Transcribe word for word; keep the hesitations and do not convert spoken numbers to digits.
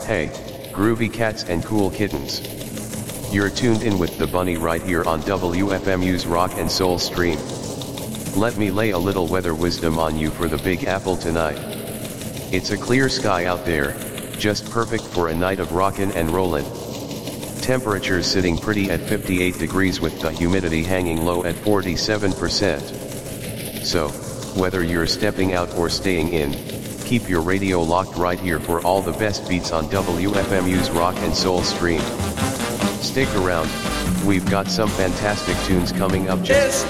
Hey, groovy cats and cool kittens. You're tuned in with the bunny right here on W F M U's Rock and Soul stream. Let me lay a little weather wisdom on you for the Big Apple tonight. It's a clear sky out there, just perfect for a night of rockin' and rollin'. Temperatures sitting pretty at fifty-eight degrees with the humidity hanging low at forty-seven percent. So, whether you're stepping out or staying in, keep your radio locked right here for all the best beats on W F M U's Rock and Soul stream. Stick around, we've got some fantastic tunes coming up just